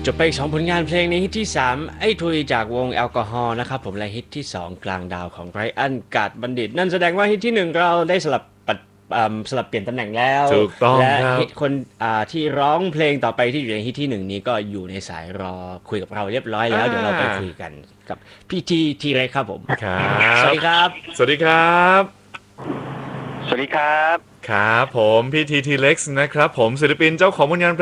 บไปอีก2ผลงานเพลงในฮิตที่3ไอ้ทุยจากวงแอลกอฮอล์นะครับผมและฮิตที่2กลางดาวของไรอันกาดบัณฑิตนั่นแสดงว่าฮิตที่1เราได้สลับเปลี่ยนตำแหน่งแล้วถูกต้องและครับฮิตคนที่ร้องเพลงต่อไปที่อยู่ในฮิตที่1นี้ก็อยู่ในสายรอคุยกับเราเรียบร้อยแล้วเดี๋ยวเราไปคุยกันกับพี่ทีเรครับผมครับสวัสดีครับสวัสดีครับสวัสดีครับครับผมพี่ทีเล็กซ์นะครับผมศิลปินเจ้าของผลงาน